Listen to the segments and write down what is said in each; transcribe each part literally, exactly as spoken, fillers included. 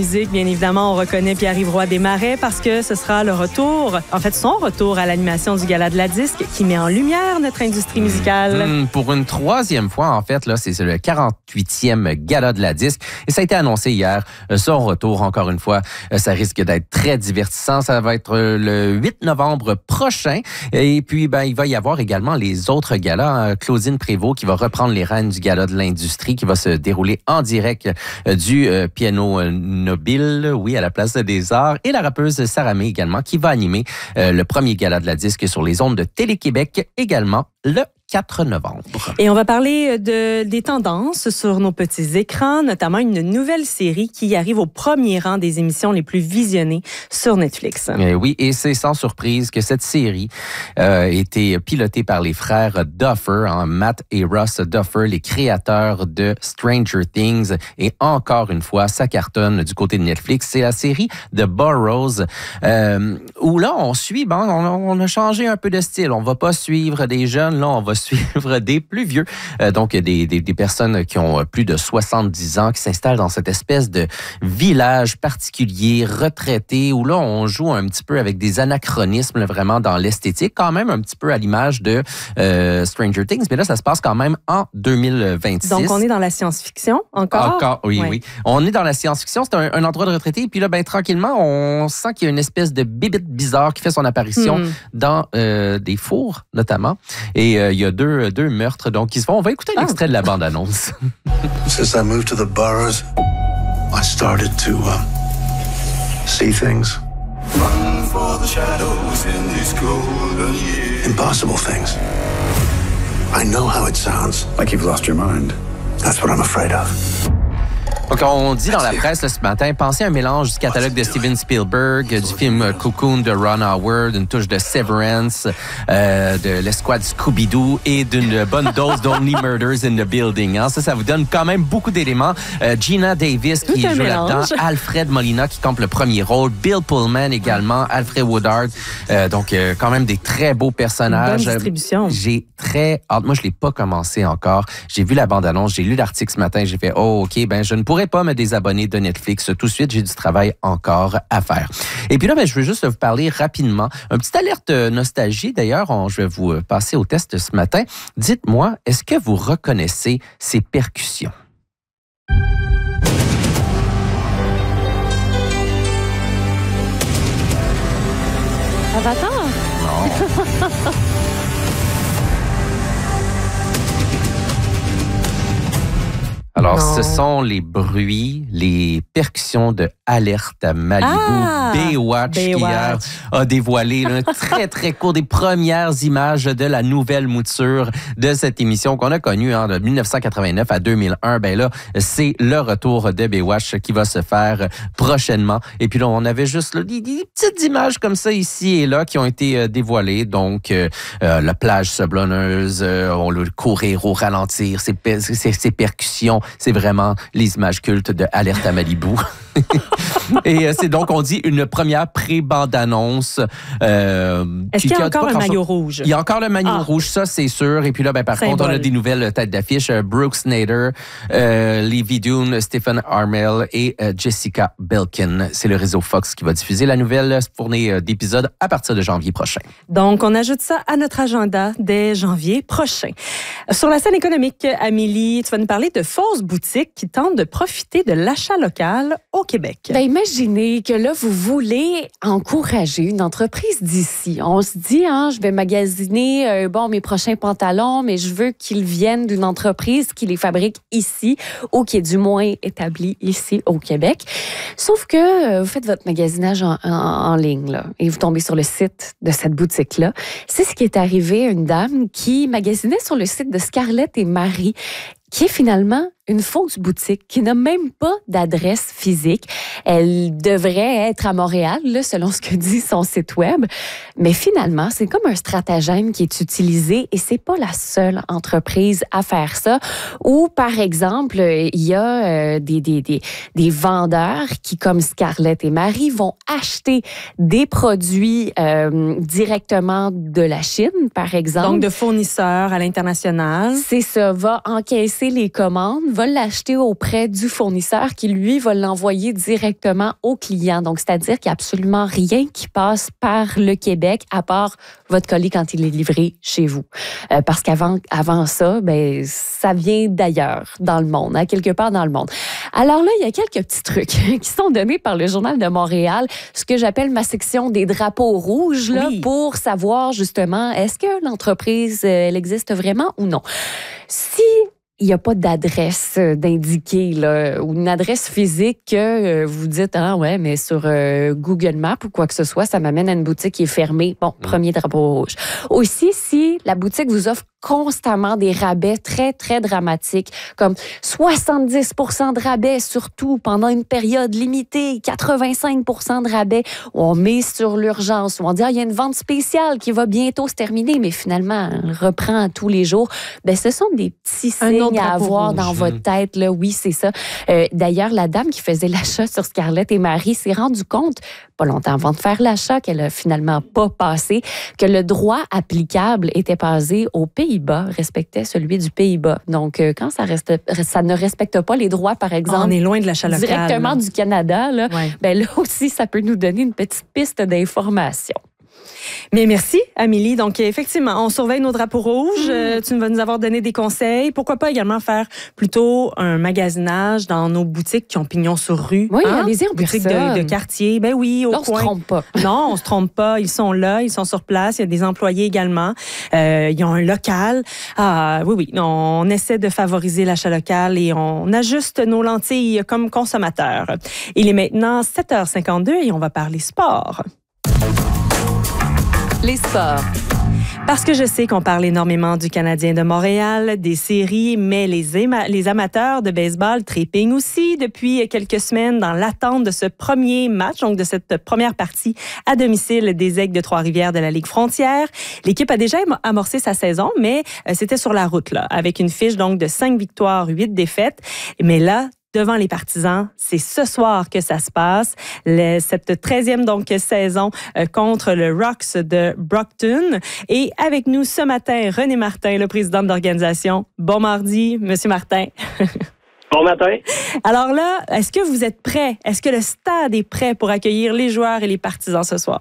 musique, bien évidemment, on reconnaît Pierre-Yves Roy Desmarais parce que ce sera le retour, en fait, son retour à l'animation du Gala de la disque qui met en lumière notre industrie musicale. Mmh, pour une troisième fois, en fait, là, c'est le quarante-huitième Gala de la disque et ça a été annoncé hier. Son retour, encore une fois, ça risque d'être très divertissant. Ça va être le huit novembre prochain. Et puis, ben, il va y avoir également les autres galas. Claudine Prévost qui va reprendre les rênes du Gala de l'industrie qui va se dérouler en direct du euh, piano Nobile, oui, à la Place des Arts. Et la rappeuse Sarah May également qui va animer euh, le premier Gala de la disque sur les ondes de Télé-Québec également le quatre novembre. Et on va parler de, des tendances sur nos petits écrans, notamment une nouvelle série qui arrive au premier rang des émissions les plus visionnées sur Netflix. Et oui, et c'est sans surprise que cette série euh, a été pilotée par les frères Duffer, hein, Matt et Ross Duffer, les créateurs de Stranger Things. Et encore une fois, ça cartonne du côté de Netflix. C'est la série The Burrows, euh, où là, on suit, bon, on, on a changé un peu de style. On va pas suivre des jeunes, là, on va suivre des plus vieux, euh, donc des, des, des personnes qui ont plus de soixante-dix ans, qui s'installent dans cette espèce de village particulier, retraité, où là, on joue un petit peu avec des anachronismes vraiment dans l'esthétique, quand même un petit peu à l'image de euh, Stranger Things, mais là, ça se passe quand même en deux mille vingt-six. Donc, on est dans la science-fiction encore? Encore, oui, ouais. oui. On est dans la science-fiction, c'est un, un endroit de retraité, et puis là, ben, tranquillement, on sent qu'il y a une espèce de bibite bizarre qui fait son apparition hmm. dans euh, des fours, notamment, et euh, il y a deux, deux meurtres, donc ils se font. On va écouter un ah. extrait de la bande-annonce. Since I moved to the Burrows, I started to uh, see things. Run for the shadows in this golden year. Impossible things. I know how it sounds. Like you've lost your mind. That's what I'm afraid of. Donc, on dit dans la presse là, ce matin, pensez à un mélange du catalogue de Steven Spielberg, du film Cocoon de Ron Howard, une touche de Severance, euh, de l'escouade Scooby-Doo et d'une bonne dose d'Only Murders in the Building. Hein. Ça, ça vous donne quand même beaucoup d'éléments. Euh, Gina Davis qui joue là-dedans, Alfred Molina qui campe le premier rôle, Bill Pullman également, Alfred Woodard. Euh, donc, euh, quand même des très beaux personnages. Une bonne distribution. J'ai très hâte. Moi, je l'ai pas commencé encore. J'ai vu la bande-annonce, j'ai lu l'article ce matin, j'ai fait « Oh, OK, ben je ne pourrais pas me désabonner de Netflix. Tout de suite, j'ai du travail encore à faire. » Et puis là, ben, je veux juste vous parler rapidement. Un petit alerte nostalgie, d'ailleurs, on, je vais vous passer au test ce matin. Dites-moi, est-ce que vous reconnaissez ces percussions? Avatar? Non. Alors, non. Ce sont les bruits, les percussions de Alerte à Malibu. Ah, Baywatch, Baywatch qui hier a dévoilé un très, très court des premières images de la nouvelle mouture de cette émission qu'on a connue hein, de dix-neuf cent quatre-vingt-neuf à deux mille un. Ben là, c'est le retour de Baywatch qui va se faire prochainement. Et puis là, on avait juste là, des, des petites images comme ça ici et là qui ont été euh, dévoilées. Donc, euh, euh, la plage sablonneuse, euh, on le courir au ralentir, ses, ses, ses percussions. C'est vraiment les images cultes de Alerte à Malibu. Et c'est donc, on dit, une première pré-bande-annonce. Euh, Est-ce qu'il y a, a encore le maillot rouge? Il y a encore le maillot ah. rouge, ça, c'est sûr. Et puis là, ben, par Symbole. contre, on a des nouvelles têtes d'affiche. Brooke Snyder, euh, Levy Dune, Stephen Armel et euh, Jessica Belkin. C'est le réseau Fox qui va diffuser la nouvelle fournée d'épisodes à partir de janvier prochain. Donc, on ajoute ça à notre agenda dès janvier prochain. Sur la scène économique, Amélie, tu vas nous parler de fausses boutiques qui tentent de profiter de l'achat local au Québec. Ben, imaginez que là, vous voulez encourager une entreprise d'ici. On se dit, hein, je vais magasiner euh, bon, mes prochains pantalons, mais je veux qu'ils viennent d'une entreprise qui les fabrique ici ou qui est du moins établie ici au Québec. Sauf que euh, vous faites votre magasinage en, en, en ligne là, et vous tombez sur le site de cette boutique-là. C'est ce qui est arrivé à une dame qui magasinait sur le site de Scarlett et Marie, qui est finalement une fausse boutique qui n'a même pas d'adresse physique. Elle devrait être à Montréal, là, selon ce que dit son site web. Mais finalement, c'est comme un stratagème qui est utilisé et c'est pas la seule entreprise à faire ça. Ou, par exemple, il y a euh, des, des, des, des vendeurs qui, comme Scarlett et Marie, vont acheter des produits euh, directement de la Chine, par exemple. Donc, de fournisseurs à l'international. C'est ça, va encaisser laisser les commandes, va l'acheter auprès du fournisseur qui, lui, va l'envoyer directement au client. Donc, c'est-à-dire qu'il n'y a absolument rien qui passe par le Québec à part votre colis quand il est livré chez vous. Euh, parce qu'avant avant ça, ben, ça vient d'ailleurs dans le monde, hein, quelque part dans le monde. Alors là, il y a quelques petits trucs qui sont donnés par le Journal de Montréal, ce que j'appelle ma section des drapeaux rouges, là, oui. pour savoir justement, est-ce que l'entreprise, elle existe vraiment ou non? Si il n'y a pas d'adresse d'indiquer, là, ou une adresse physique que euh, vous dites, ah ouais, mais sur euh, Google Maps ou quoi que ce soit, ça m'amène à une boutique qui est fermée. Bon, premier drapeau rouge. Aussi, si la boutique vous offre constamment des rabais très, très dramatiques, comme soixante-dix pour cent de rabais, surtout pendant une période limitée, quatre-vingt-cinq pour cent de rabais, où on mise sur l'urgence, où on dit, ah, il y a une vente spéciale qui va bientôt se terminer, mais finalement, elle reprend tous les jours. Ben, ce sont des petits signes à avoir rouge. Dans votre tête. Là. Oui, c'est ça. Euh, d'ailleurs, la dame qui faisait l'achat sur Scarlett et Marie s'est rendue compte, pas longtemps avant de faire l'achat, qu'elle a finalement pas passé, que le droit applicable était basé aux Pays-Bas, respectait celui du Pays-Bas. Donc, euh, quand ça, reste, ça ne respecte pas les droits, par exemple, on est loin de l'achat local, directement là. Du Canada, là, ouais. ben là aussi, ça peut nous donner une petite piste d'information. Mais merci, Amélie. Donc, effectivement, on surveille nos drapeaux rouges. Mmh. Euh, tu vas nous avoir donné des conseils. Pourquoi pas également faire plutôt un magasinage dans nos boutiques qui ont pignon sur rue. Oui, hein? allez-y, en boutiques de, de quartier. Ben oui, au là, coin. On se trompe pas. Non, on se trompe pas. Ils sont là, ils sont sur place. Il y a des employés également. Euh, ils ont un local. Ah, oui, oui. On essaie de favoriser l'achat local et on ajuste nos lentilles comme consommateurs. Il est maintenant sept heures cinquante-deux et on va parler sport. Les sports. Parce que je sais qu'on parle énormément du Canadien de Montréal, des séries, mais les, éma- les amateurs de baseball trépignent aussi depuis quelques semaines dans l'attente de ce premier match, donc de cette première partie à domicile des Aigles de Trois-Rivières de la Ligue Frontière. L'équipe a déjà amorcé sa saison, mais c'était sur la route, là, avec une fiche donc de cinq victoires, huit défaites. Mais là, devant les partisans, c'est ce soir que ça se passe. Le, cette treizième donc saison euh, contre le Rocks de Brockton. Et avec nous ce matin, René Martin, le président de l'organisation. Bon mardi, Monsieur Martin. Bon matin. Alors là, est-ce que vous êtes prêts? Est-ce que le stade est prêt pour accueillir les joueurs et les partisans ce soir?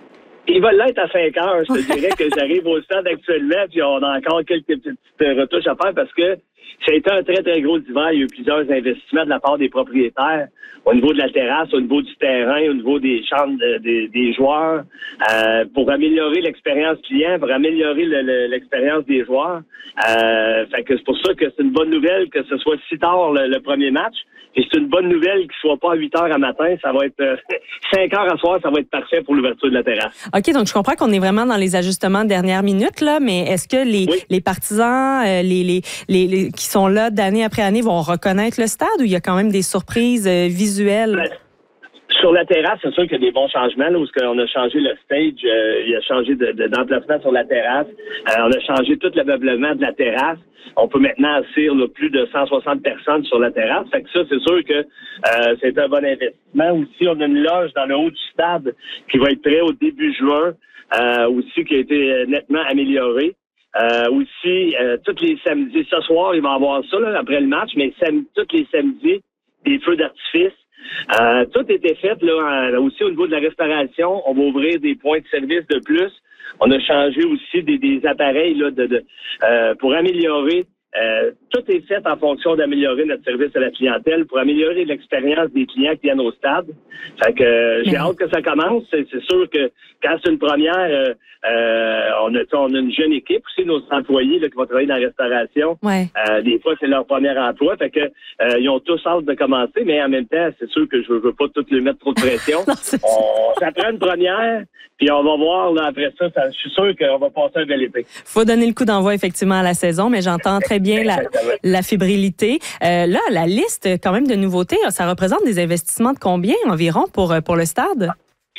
Il va l'être à cinq heures. Je te dirais que j'arrive au stade actuellement, puis on a encore quelques petites retouches à faire parce que ça a été un très, très gros hiver. Il y a eu plusieurs investissements de la part des propriétaires au niveau de la terrasse, au niveau du terrain, au niveau des chambres de, des, des joueurs, euh, pour améliorer l'expérience client, pour améliorer le, le, l'expérience des joueurs. Euh, fait que c'est pour ça que c'est une bonne nouvelle que ce soit si tard le, le premier match. Et c'est une bonne nouvelle qu'il ne soit pas à huit heures à matin. Ça va être euh, cinq heures à soir, ça va être parfait pour l'ouverture de la terrasse. OK, donc je comprends qu'on est vraiment dans les ajustements de dernière minute, là, mais est-ce que les, oui. les partisans euh, les, les, les, les, qui sont là d'année après année vont reconnaître le stade ou il y a quand même des surprises euh, visuelles? Ouais. Sur la terrasse, c'est sûr qu'il y a des bons changements, là, où on a changé le stage, euh, il a changé de, de, d'emplacement sur la terrasse, euh, on a changé tout l'ameublement de la terrasse. On peut maintenant asseoir là, plus de cent soixante personnes sur la terrasse. Fait que ça, c'est sûr que euh, c'est un bon investissement. Aussi, on a une loge dans le haut du stade qui va être prêt au début juin, euh, aussi qui a été nettement améliorée. Euh, aussi, euh, tous les samedis, ce soir, il va y avoir ça là, après le match, mais sam- tous les samedis, des feux d'artifice. Euh, tout était fait là, euh, aussi au niveau de la restauration. On va ouvrir des points de service de plus. On a changé aussi des, des appareils là, de, de, euh, pour améliorer. Euh, tout est fait en fonction d'améliorer notre service à la clientèle, pour améliorer l'expérience des clients qui viennent au stade. Fait que euh, j'ai hâte que ça commence. C'est, c'est sûr que quand c'est une première, euh, euh, on, a, on a une jeune équipe aussi, nos employés là, qui vont travailler dans la restauration. Ouais. Euh, des fois, c'est leur premier emploi. Fait que euh, ils ont tous hâte de commencer, mais en même temps, c'est sûr que je veux, veux pas tous les mettre trop de pression. non, on, ça prend une première, puis on va voir là, après ça, ça. Je suis sûr qu'on va passer un bel été. Faut donner le coup d'envoi effectivement à la saison, mais j'entends très bien la, la fébrilité. Euh, là, la liste quand même de nouveautés, ça représente des investissements de combien environ pour, pour le stade?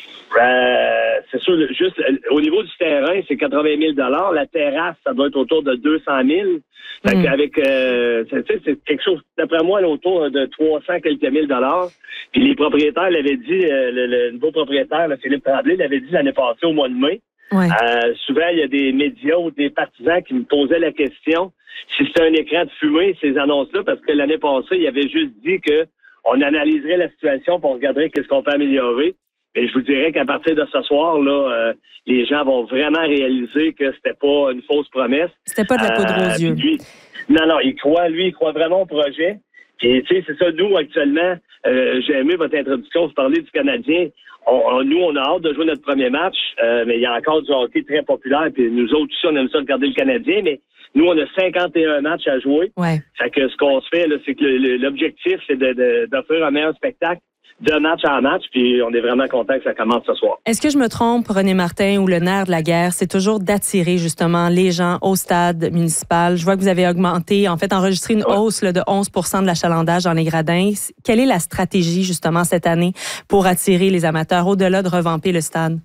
Euh, c'est sûr, juste au niveau du terrain, c'est quatre-vingt mille dollars. La terrasse, ça doit être autour de deux cent mille. Fait mm. qu'avec, euh, tu sais, c'est quelque chose, d'après moi, autour de trois cents quelques mille dollars. Puis les propriétaires l'avaient dit, euh, le, le nouveau propriétaire, là, Philippe Tremblay, l'avait dit l'année passée au mois de mai. Ouais. Euh, souvent, il y a des médias ou des partisans qui me posaient la question si c'était un écran de fumée, ces annonces-là, parce que l'année passée, il avait juste dit que on analyserait la situation pour regarder qu'est-ce qu'on peut améliorer. Et je vous dirais qu'à partir de ce soir, là, euh, les gens vont vraiment réaliser que c'était pas une fausse promesse. C'était pas de la poudre aux yeux. Lui, non, non, il croit, lui, il croit vraiment au projet. Et tu sais, c'est ça, nous, actuellement, euh, j'ai aimé votre introduction, vous parlez du Canadien. On, on, nous, on a hâte de jouer notre premier match, euh, mais il y a encore du hockey très populaire, puis nous autres aussi, on aime ça regarder le Canadien, mais nous, on a cinquante et un matchs à jouer. Ouais. Fait que ce qu'on se fait, là, c'est que le, le, l'objectif, c'est de, de, d'offrir un meilleur spectacle de match en match, puis on est vraiment content que ça commence ce soir. Est-ce que je me trompe, René Martin, ou le nerf de la guerre, c'est toujours d'attirer justement les gens au stade municipal? Je vois que vous avez augmenté, en fait, enregistré une ouais. hausse là, de onze pour cent de l'achalandage dans les gradins. Quelle est la stratégie justement cette année pour attirer les amateurs au-delà de revamper le stade?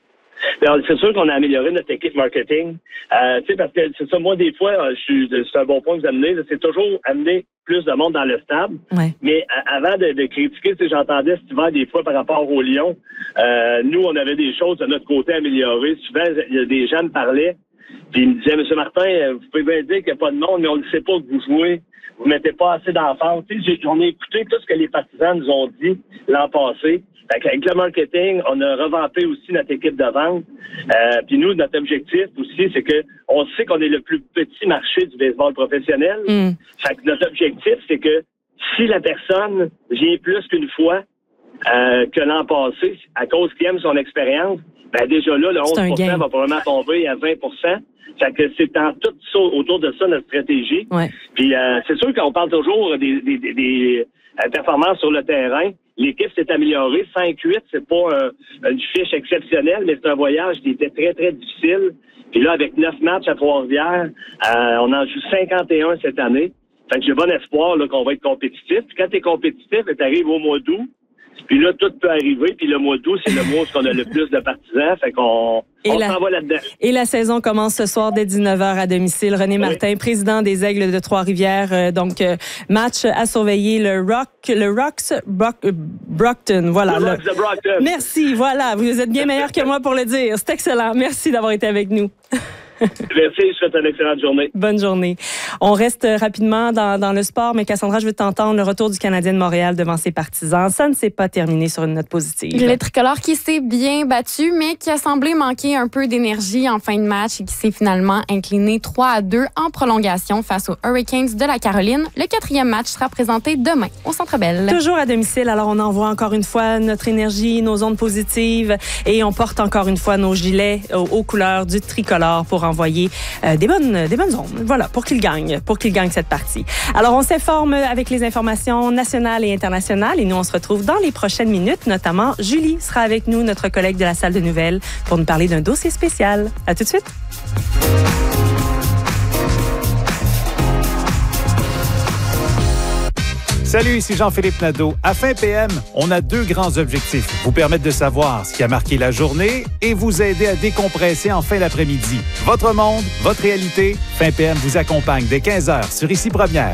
Alors, c'est sûr qu'on a amélioré notre équipe marketing. Euh, tu sais, parce que c'est ça, moi, des fois, je suis, c'est un bon point que vous amenez, c'est toujours amener plus de monde dans le stade. Ouais. Mais euh, avant de, de critiquer, tu sais, j'entendais cet hiver des fois par rapport au Lion, euh, nous, on avait des choses de notre côté améliorées. Souvent, il y a des gens me parlaient, puis ils me disaient, Monsieur Martin, vous pouvez bien dire qu'il n'y a pas de monde, mais on ne sait pas que vous jouez. Vous mettez pas assez d'enfants. Tu sais, on a écouté tout ce que les partisans nous ont dit l'an passé. Avec le marketing, on a revampé aussi notre équipe de vente. Euh, Puis nous, notre objectif aussi, c'est que on sait qu'on est le plus petit marché du baseball professionnel. Mm. Fait que notre objectif, c'est que si la personne vient plus qu'une fois euh, que l'an passé, à cause qu'il aime son expérience, ben déjà là, le onze pour cent va probablement tomber à vingt pour cent. Fait que c'est en tout ça, autour de ça, notre stratégie. Ouais. Puis euh, c'est sûr qu'on parle toujours des, des, des, des performances sur le terrain. L'équipe s'est améliorée. cinq huit, c'est pas un, une fiche exceptionnelle, mais c'est un voyage qui était très, très difficile. Puis là, avec neuf matchs à Trois-Rivières, euh, on en joue cinquante et un cette année. Fait que j'ai bon espoir là, qu'on va être compétitif. Puis quand t'es compétitif, tu arrives au mois d'août. Puis là, tout peut arriver. Puis le mois d'août, c'est le mois où on a le plus de partisans. Fait qu'on on la, s'en va là-dedans. Et la saison commence ce soir dès dix-neuf heures à domicile. René Martin, oui. président des Aigles de Trois-Rivières. Euh, donc, euh, match à surveiller. Le Rock, le Rocks Brock, euh, Brockton. Voilà. Le le... Rocks de Brockton. Merci. Voilà. Vous êtes bien meilleur que moi pour le dire. C'est excellent. Merci d'avoir été avec nous. Merci, je souhaite une excellente journée. Bonne journée. On reste rapidement dans, dans le sport, mais Cassandra, je veux t'entendre. Le retour du Canadien de Montréal devant ses partisans, ça ne s'est pas terminé sur une note positive. Le tricolore qui s'est bien battu, mais qui a semblé manquer un peu d'énergie en fin de match et qui s'est finalement incliné trois à deux en prolongation face aux Hurricanes de la Caroline. Le quatrième match sera présenté demain au Centre Bell. Toujours à domicile, alors on envoie encore une fois notre énergie, nos ondes positives et on porte encore une fois nos gilets aux, aux couleurs du tricolore pour envoyer euh, des bonnes des bonnes ondes. Voilà, pour qu'il gagne, pour qu'il gagne cette partie. Alors, on s'informe avec les informations nationales et internationales et nous, on se retrouve dans les prochaines minutes. Notamment, Julie sera avec nous, notre collègue de la salle de nouvelles, pour nous parler d'un dossier spécial. À tout de suite. Salut, ici Jean-Philippe Nadeau. À Fin P M, on a deux grands objectifs. Vous permettre de savoir ce qui a marqué la journée et vous aider à décompresser en fin d'après-midi. Votre monde, votre réalité. Fin P M vous accompagne dès quinze heures sur Ici Première.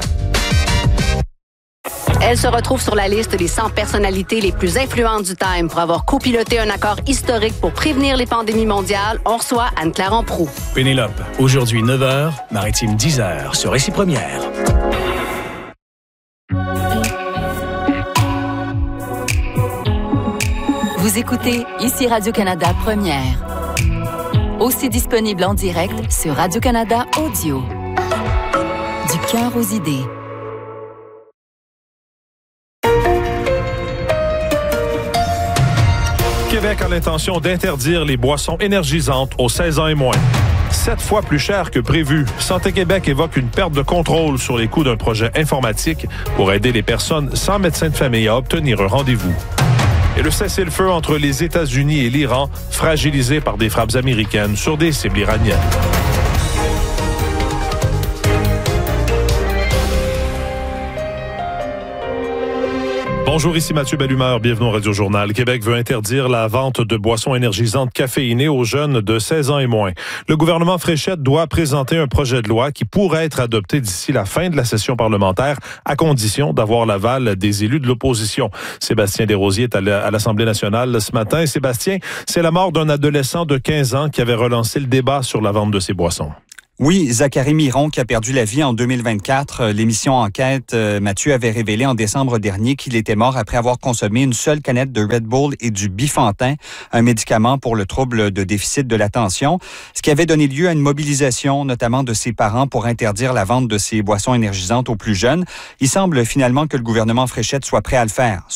Elle se retrouve sur la liste des cent personnalités les plus influentes du Time pour avoir copiloté un accord historique pour prévenir les pandémies mondiales. On reçoit Anne-Claire Amproux. Pénélope, aujourd'hui neuf heures, Maritime dix heures sur Ici Première. Vous écoutez Ici Radio-Canada Première. Aussi disponible en direct sur Radio-Canada Audio. Du cœur aux idées. Québec a l'intention d'interdire les boissons énergisantes aux seize ans et moins. Sept fois plus cher que prévu. Santé Québec évoque une perte de contrôle sur les coûts d'un projet informatique pour aider les personnes sans médecin de famille à obtenir un rendez-vous. Et le cessez-le-feu entre les États-Unis et l'Iran, fragilisé par des frappes américaines sur des cibles iraniennes. Bonjour, ici Mathieu Bellumeur. Bienvenue au Radio Journal. Québec veut interdire la vente de boissons énergisantes caféinées aux jeunes de seize ans et moins. Le gouvernement Fréchette doit présenter un projet de loi qui pourrait être adopté d'ici la fin de la session parlementaire, à condition d'avoir l'aval des élus de l'opposition. Sébastien Desrosiers est à l'Assemblée nationale ce matin. Et Sébastien, c'est la mort d'un adolescent de quinze ans qui avait relancé le débat sur la vente de ces boissons. Oui, Zachary Miron qui a perdu la vie en deux mille vingt-quatre. L'émission Enquête, euh, Mathieu avait révélé en décembre dernier qu'il était mort après avoir consommé une seule canette de Red Bull et du Bifantin, un médicament pour le trouble de déficit de l'attention, ce qui avait donné lieu à une mobilisation, notamment de ses parents, pour interdire la vente de ces boissons énergisantes aux plus jeunes. Il semble finalement que le gouvernement Fréchette soit prêt à le faire.